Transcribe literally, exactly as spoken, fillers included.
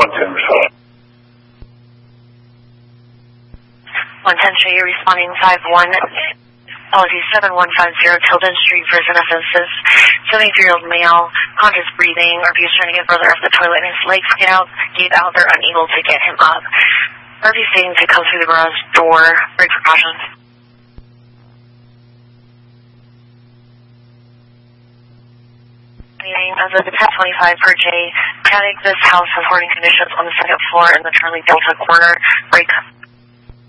one ten responding. one ten, show you responding five one. Apologies, seven one five zero Tilden Street, Prison offenses. seventy-three-year-old male, conscious breathing, refused trying to get brother off the toilet, and his legs get out, gave out, they're unable to get him up. Murphy saying to come through the garage door, break precautions. As of the ten twenty-five per J, Paddock, this house has hoarding conditions on the second floor in the Charlie Delta corner. Break